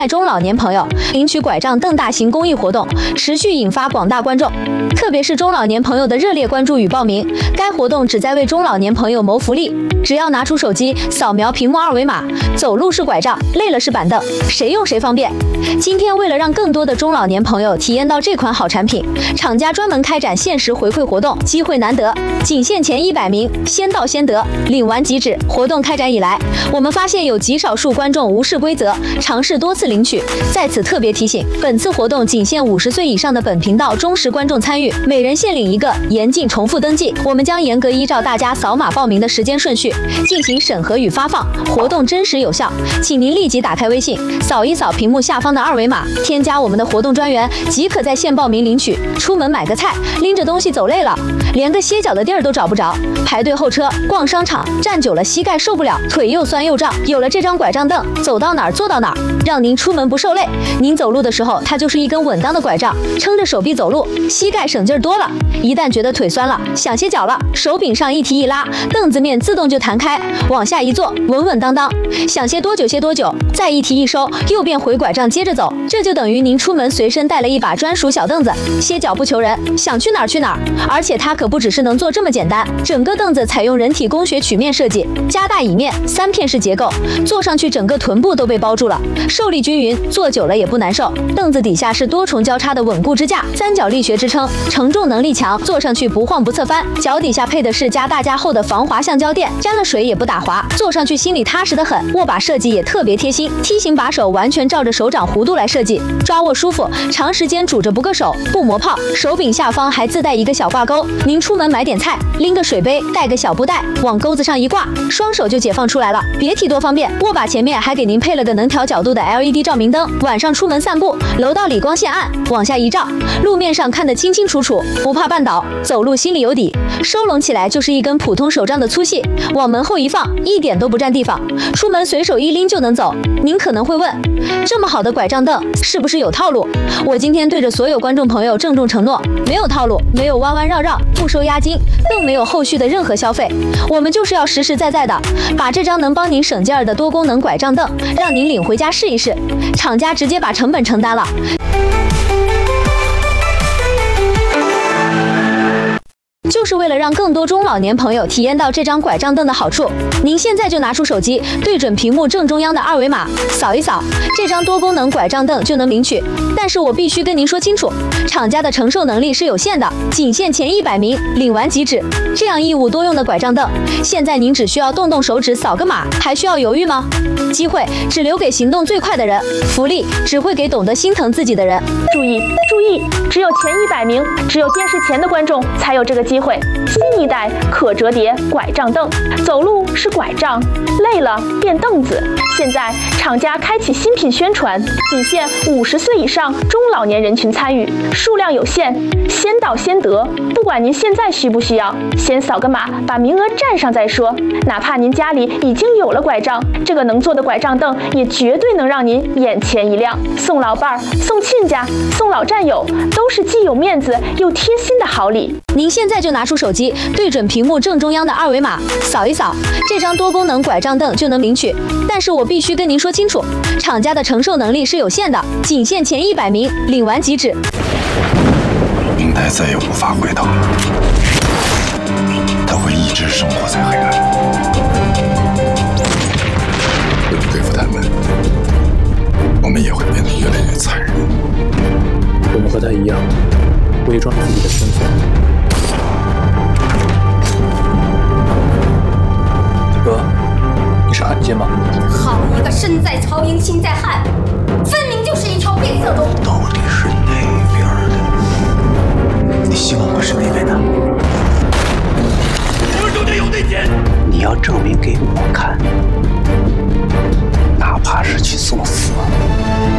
中老年朋友领取拐杖凳大型公益活动持续引发广大观众，特别是中老年朋友的热烈关注与报名。该活动旨在为中老年朋友谋福利，只要拿出手机扫描屏幕二维码，走路是拐杖，累了是板凳，谁用谁方便。今天为了让更多的中老年朋友体验到这款好产品，厂家专门开展限时回馈活动，机会难得，仅限前100名，先到先得，领完即止。活动开展以来，我们发现有极少数观众无视规则，尝试多次领取。在此特别提醒，本次活动仅限50岁以上的本频道忠实观众参与，每人限领1个，严禁重复登记。我们将严格依照大家扫码报名的时间顺序进行审核与发放，活动真实有效。请您立即打开微信，扫一扫屏幕下方的二维码，添加我们的活动专员，即可在线报名领取。出门买个菜，拎着东西走累了，连个歇脚的地儿都找不着，排队候车，逛商场，站久了膝盖受不了，腿又酸又胀。有了这张拐杖凳，走到哪儿坐到哪儿，让您出门不受累。您走路的时候，它就是一根稳当的拐杖，撑着手臂走路，膝盖省劲儿多了。一旦觉得腿酸了，想歇脚了，手柄上一提一拉，凳子面自动就弹开，往下一坐，稳稳当当，想歇多久歇多久，再一提一收，又变回拐杖接着走。这就等于您出门随身带了一把专属小凳子，歇脚不求人，想去哪儿去哪儿。而且它可不只是能坐这么简单，整个凳子采用人体工学曲面设计，加大椅面，3片式结构，坐上去整个臀部都被包住了，受力均匀，坐久了也不难受。凳子底下是多重交叉的稳固支架，3角力学支撑，承重能力强，坐上去不晃不侧翻。脚底下配的是加大加厚的防滑橡胶垫，沾了水也不打滑，坐上去心里踏实得很。握把设计也特别贴心，梯形把手完全照着手掌弧度来设计，抓握舒服，长时间拄着不硌手，不磨泡。手柄下方还自带一个小挂钩，您出门买点菜，拎个水杯，带个小布袋，往钩子上一挂，双手就解放出来了，别提多方便。握把前面还给您配了个能调角度的 LED 照明灯，晚上出门散步，楼道里光线暗，往下一照，路面上看得清清楚楚，不怕绊倒，走路心里有底。收拢起来就是一根普通手杖的粗细，往门后一放，一点都不占地方，出门随手一拎就能走。您可能会问，这么好的拐杖凳是不是有套路？我今天对着所有观众朋友郑重承诺，没有套路，没有弯弯绕绕，不收押金，更没有后续的任何消费。我们就是要实实在在的把这张能帮您省劲儿的多功能拐杖凳让您领回家试一试，厂家直接把成本承担了。就是为了让更多中老年朋友体验到这张拐杖凳的好处，您现在就拿出手机，对准屏幕正中央的二维码，扫一扫，这张多功能拐杖凳就能领取。但是我必须跟您说清楚，厂家的承受能力是有限的，仅限前100名，领完即止。这样义务多用的拐杖凳，现在您只需要动动手指扫个码，还需要犹豫吗？机会只留给行动最快的人，福利只会给懂得心疼自己的人。 注意注意，只有前100名，只有电视前的观众才有这个机会。新一代可折叠拐杖凳，走路是拐杖，累了变凳子。现在厂家开启新品宣传，仅限50岁以上中老年人群参与，数量有限，先到先得。不管您现在需不需要，先扫个码，把名额占上再说。哪怕您家里已经有了拐杖，这个能坐的拐杖凳也绝对能让您眼前一亮。送老伴儿、送亲家、送老战友，都是既有面子又贴心的好礼。 您现在就拿出手机，对准屏幕正中央的二维码，扫一扫，这张多功能拐杖凳就能领取。但是我必须跟您说清楚，厂家的承受能力是有限的，仅限前100名，领完即止。 明代再也无法回头，他会一直生活在黑暗。为了对付他们，我们也会变得越来越残忍。 我们和他一样，伪装自己的身份。哥，你是汉奸吗？ 好一个身在曹营心在汉，分明就是一条变色龙。 到底是哪边的？你希望我是哪边的？ 我手里有内奸！ 你要证明给我看，哪怕是去送死。